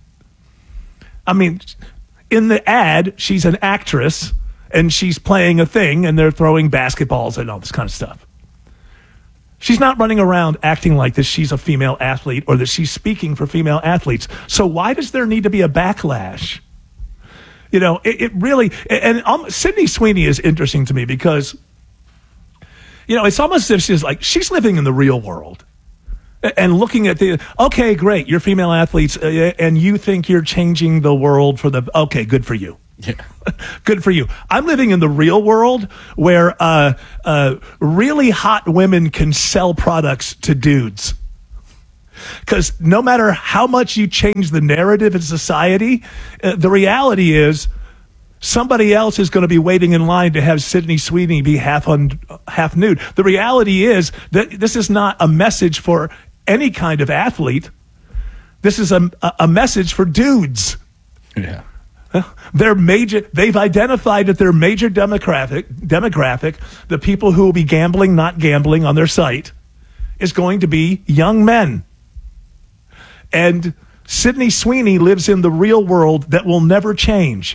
I mean, in the ad, she's an actress and she's playing a thing and they're throwing basketballs and all this kind of stuff. She's not running around acting like that she's a female athlete or that she's speaking for female athletes. So why does there need to be a backlash? You know, it, it really, and um, Sydney Sweeney is interesting to me because, you know, it's almost as if she's like, she's living in the real world and looking at the, okay, great, you're female athletes uh, and you think you're changing the world for the, okay, good for you. Yeah. Good for you. I'm living in the real world where uh, uh, really hot women can sell products to dudes. Because no matter how much you change the narrative in society, uh, the reality is somebody else is going to be waiting in line to have Sydney Sweeney be half un- half nude. The reality is that this is not a message for any kind of athlete. This is a, a message for dudes. Yeah. Their major, they've identified that their major demographic, demographic, the people who will be gambling, not gambling on their site, is going to be young men. And Sydney Sweeney lives in the real world that will never change.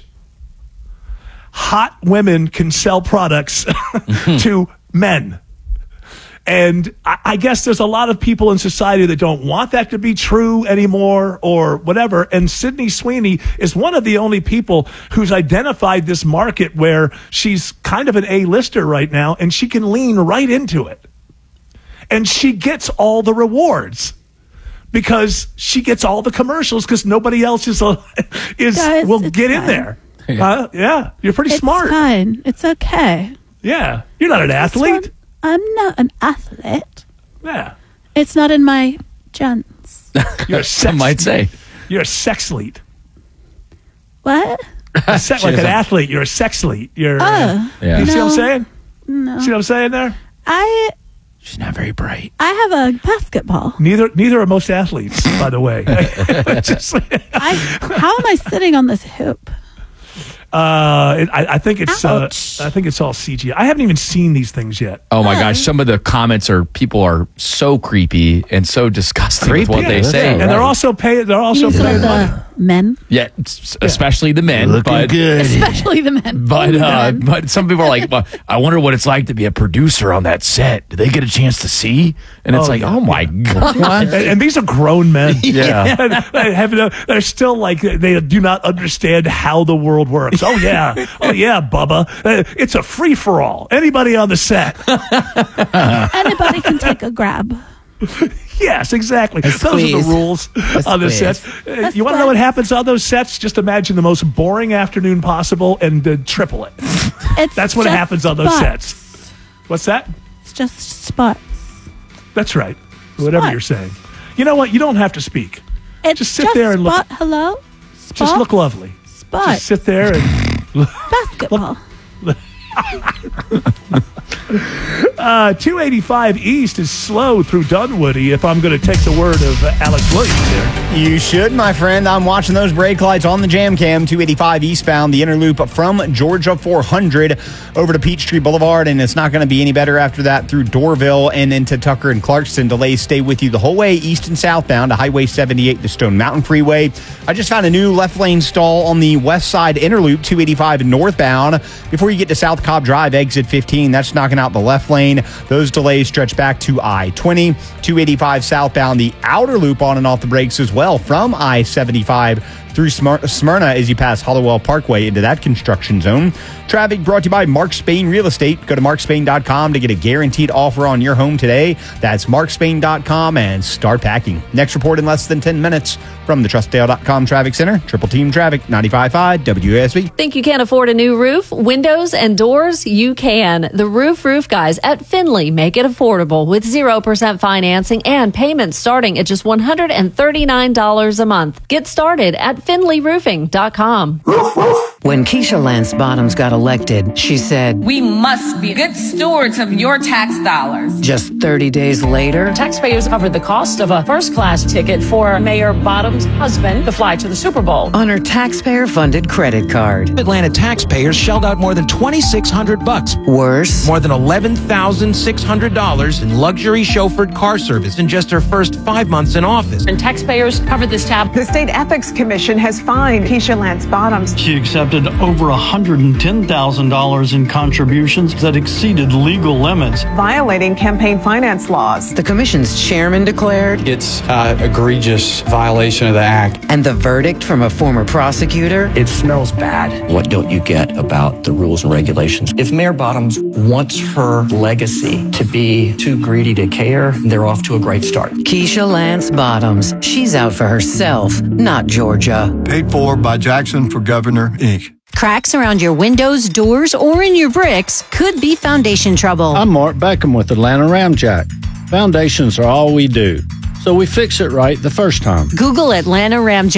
Hot women can sell products to men. And I, I guess there's a lot of people in society that don't want that to be true anymore or whatever. And Sydney Sweeney is one of the only people who's identified this market where she's kind of an A-lister right now and she can lean right into it. And she gets all the rewards because she gets all the commercials because nobody else is, uh, is Guys, will it's get in fine. there. Uh, yeah, you're pretty It's smart. fine. It's okay. Yeah, you're not an athlete. I'm not an athlete. Yeah. It's not in my genes. You're a sex, Some might say. You're a sexlete. What? A se- like an athlete, you're a sexlete. You're. Uh, Yeah. You see what I'm No. saying? No. See what I'm saying there? I She's not very bright. I have a basketball. Neither neither are most athletes, by the way. Just- I, how am I sitting on this hoop? uh, it, I, I think it's. Uh, Ouch. I think it's all C G I. I haven't even seen these things yet. Oh my gosh, some of the comments are people are so creepy and so disgusting with what Yeah, they say. and they're also paying. They're also These are paying money. the men, Yeah, s- especially the men. Looking but, good. especially the men. But Only uh, men. but some people are like, well, I wonder what it's like to be a producer on that set. Do they get a chance to see? And it's Oh, like, yeah, oh my god. and, and these are grown men. Yeah. And they have no- they're still like they do not understand how the world works. Oh yeah, oh yeah, Bubba. Uh, It's a free for all. Anybody on the set? Anybody can take a grab. Yes, exactly. Those are squeeze. the rules A on the squeeze. sets. Uh, you want to know what happens on those sets? Just imagine the most boring afternoon possible and uh, triple it. It's That's what just happens on those spots. sets. What's that? It's just spots. That's right. Whatever Spot. you're saying. You know what? You don't have to speak. It's Just sit there and look- spot. Hello. Spot. Just look lovely. Spot. Just sit there and. Basketball. Uh, two eighty-five East is slow through Dunwoody, if I'm going to take the word of uh, Alex Williams there. You should, my friend. I'm watching those brake lights on the jam cam. two eighty-five eastbound, the inner loop from Georgia four hundred over to Peachtree Boulevard, and it's not going to be any better after that through Dorville and into Tucker and Clarkston. Delays stay with you the whole way east and southbound to Highway seventy-eight to Stone Mountain Freeway. I just found a new left lane stall on the west side inner loop, two eighty-five northbound. Before you get to South Cobb Drive, exit fifteen, that's knocking out the left lane. Those delays stretch back to I twenty, two eighty-five southbound, the outer loop on and off the brakes as well from I seventy-five through Smyr- Smyrna as you pass Hollowell Parkway into that construction zone. Traffic brought to you by Mark Spain Real Estate. Go to mark spain dot com to get a guaranteed offer on your home today. That's mark spain dot com and start packing. Next report in less than ten minutes from the trustdale dot com Traffic Center. Triple Team Traffic, ninety-five point five W S B. Think you can't afford a new roof, windows, and doors? You can. The Roof Roof Guys at Finley make it affordable with zero percent financing and payments starting at just one hundred thirty-nine dollars a month. Get started at finley roofing dot com. When Keisha Lance Bottoms got elected, she said, "We must be good stewards of your tax dollars." Just thirty days later, taxpayers covered the cost of a first-class ticket for Mayor Bottoms' husband to fly to the Super Bowl on her taxpayer-funded credit card. Atlanta taxpayers shelled out more than twenty-six hundred bucks. Worse, more than eleven thousand six hundred dollars in luxury chauffeured car service in just her first five months in office. And taxpayers covered this tab. The State Ethics Commission has fined Keisha Lance Bottoms. She accepted over one hundred ten thousand dollars in contributions that exceeded legal limits, violating campaign finance laws. The commission's chairman declared it's an egregious violation of the act. And the verdict from a former prosecutor? It smells bad. What don't you get about the rules and regulations? If Mayor Bottoms wants her legacy to be too greedy to care, they're off to a great start. Keisha Lance Bottoms. She's out for herself, not Georgia. Paid for by Jackson for Governor, Incorporated. Cracks around your windows, doors, or in your bricks could be foundation trouble. I'm Mark Beckham with Atlanta Ramjack. Foundations are all we do, so we fix it right the first time. Google Atlanta Ramjack.